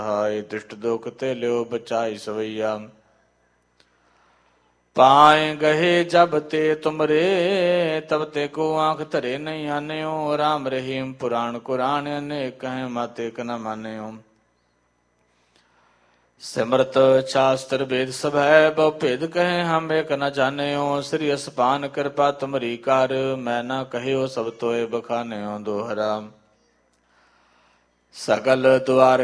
ਹਾਏ ਤਿਸ਼ਟ ਦੁਖ ਤੇ ਲਿਓ ਬਚਾਈ ਸਵਈਆ। ਪਾਏ ਗਏ ਜਬ ਤੇ ਤੁਮਰੇ ਤਬ ਤੇ ਕੋ ਆਂਖ ਧਰੇ ਨਹੀਂ ਆਨਿਓ। ਰਾਮ ਰਹੀਮ ਪੁਰਾਣ ਕੁਰਾਨ ਅਨੇਕ ਕਹੇ ਮਤ ਇਕ ਨ ਮਾਨਿਓ। ਸਿਮਰਤ ਸ਼ਾਸਤਰ ਵੇਦ ਸਭ ਹੈ ਬਹੁ ਭੇਦ ਕਹੇ ਹਮ ਏਕ ਨ ਜਾਣਿਓ। ਸ੍ਰੀ ਅਸਪਾਨ ਕਿਰਪਾ ਤੁਮਰੀ ਕਰ ਮੈਂ ਨਾ ਕਹਿਓ ਸਭ ਤੋਏ ਬਖਾਨਿਓ। ਦੋਹਰਾ ਸਗਲ ਦੁਆਰ